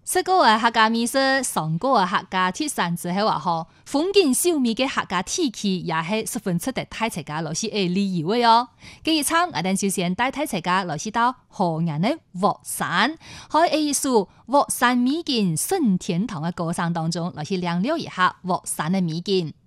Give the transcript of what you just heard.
食過嘅客家美食，上過嘅客家鐵山之後話好，風景秀美嘅客家地區也係十分值得帶大家來去旅遊嘅喲。今日我哋就先帶大家來去到河南嘅岳山，喺藝術岳山美景順天堂嘅歌聲當中，來去領略一下岳山嘅美景。